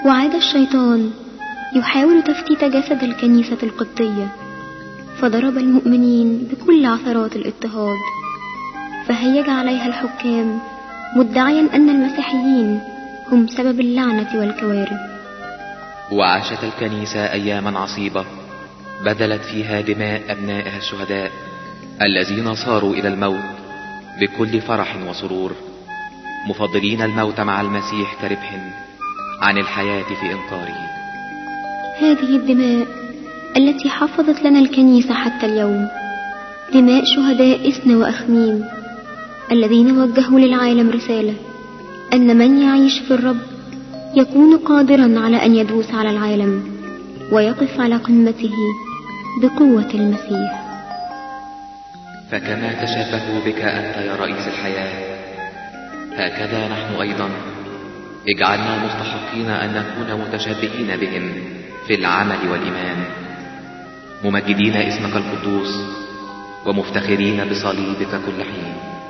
وعاد الشيطان يحاول تفتيت جسد الكنيسة القبطية، فضرب المؤمنين بكل عثرات الاضطهاد، فهيج عليها الحكام مدعيا أن المسيحيين هم سبب اللعنة والكوارث. وعاشت الكنيسة أياما عصيبة بذلت فيها دماء أبنائها الشهداء الذين صاروا إلى الموت بكل فرح وسرور، مفضلين الموت مع المسيح كربح عن الحياة في إنكاره. هذه الدماء التي حفظت لنا الكنيسة حتى اليوم دماء شهداء إسنا وأخميم، الذين وجهوا للعالم رسالة أن من يعيش في الرب يكون قادرا على أن يدوس على العالم ويقف على قمته بقوة المسيح. فكما تشابهوا بك أنت يا رئيس الحياة، هكذا نحن أيضا اجعلنا مستحقين أن نكون متشابهين بهم في العمل والإيمان، ممجدين اسمك القدوس ومفتخرين بصليبك كل حين.